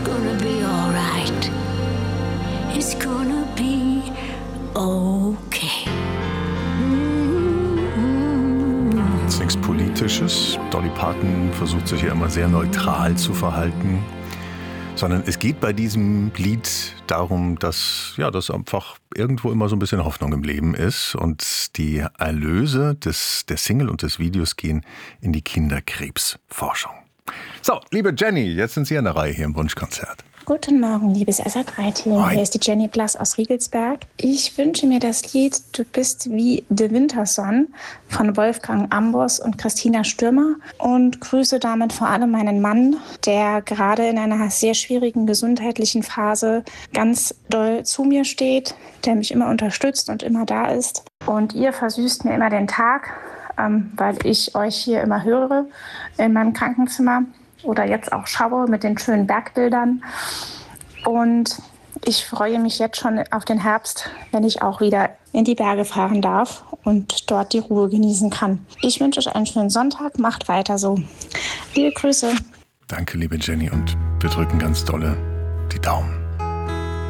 gonna be alright. It's gonna be okay. Das ist nichts Politisches. Dolly Parton versucht sich ja immer sehr neutral zu verhalten. Sondern es geht bei diesem Lied darum, dass das einfach irgendwo immer so ein bisschen Hoffnung im Leben ist. Und die Erlöse der Single und des Videos gehen in die Kinderkrebsforschung. So, liebe Jenny, jetzt sind Sie an der Reihe hier im Wunschkonzert. Guten Morgen, liebes SR3-Team. Hier ist die Jenny Blass aus Riegelsberg. Ich wünsche mir das Lied Du bist wie de Winterson von Wolfgang Ambros und Christina Stürmer und grüße damit vor allem meinen Mann, der gerade in einer sehr schwierigen gesundheitlichen Phase ganz doll zu mir steht, der mich immer unterstützt und immer da ist. Und ihr versüßt mir immer den Tag, weil ich euch hier immer höre in meinem Krankenzimmer. Oder jetzt auch schaue mit den schönen Bergbildern. Und ich freue mich jetzt schon auf den Herbst, wenn ich auch wieder in die Berge fahren darf und dort die Ruhe genießen kann. Ich wünsche euch einen schönen Sonntag. Macht weiter so. Liebe Grüße. Danke, liebe Jenny. Und wir drücken ganz dolle die Daumen.